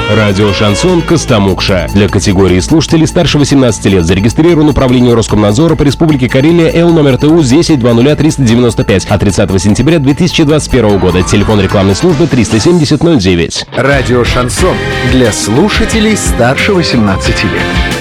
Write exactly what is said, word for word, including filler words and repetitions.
Радио «Шансон» Костомукша. Для категории слушателей старше восемнадцати лет зарегистрирован управление Роскомнадзора по Республике Карелия Л номер Т У десять двадцать ноль триста девяносто пять от тридцатого сентября две тысячи двадцать первого года. Телефон рекламной службы триста семьдесят ноль девять. Радио «Шансон» для слушателей старше восемнадцати лет.